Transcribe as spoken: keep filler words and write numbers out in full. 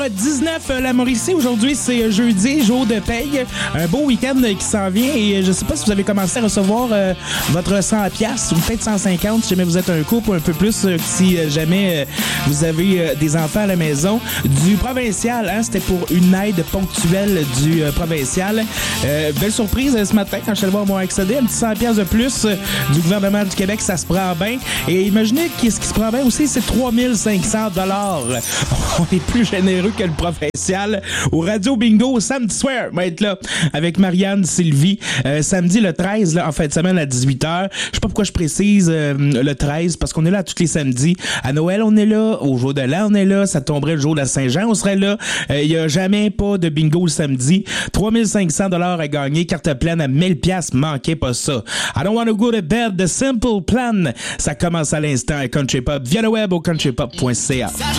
dix-neuf, la Mauricie, aujourd'hui c'est jeudi, jour de paye, un beau week-end qui s'en vient et je sais pas si vous avez commencé à recevoir euh, votre cent piastres ou peut-être cent cinquante si jamais vous êtes un couple ou un peu plus euh, si jamais euh, vous avez euh, des enfants à la maison du provincial, hein, c'était pour une aide ponctuelle du euh, provincial. Euh, belle surprise euh, ce matin quand je suis allé voir mon accédé, un petit cent piastres de plus euh, du gouvernement du Québec, ça se prend bien et imaginez qu'est-ce qui se prend bien aussi, c'est trois mille cinq cents dollars. On est plus généreux que le provincial. Au Radio Bingo, samedi soir, on va être là avec Marianne Sylvie. Euh, samedi le treize, là, en fin de semaine à dix-huit heures. Je sais pas pourquoi je précise euh, le treize, parce qu'on est là tous les samedis. À Noël, on est là. Au jour de l'an, on est là. Ça tomberait le jour de la Saint-Jean, on serait là. Il euh, y a jamais pas de bingo le samedi. trois mille cinq cents dollars à gagner. Carte pleine à mille piastres. Manquez pas ça. I don't want to go to bed. The Simple Plan. Ça commence à l'instant à Country Pop via le web au country pop point c a.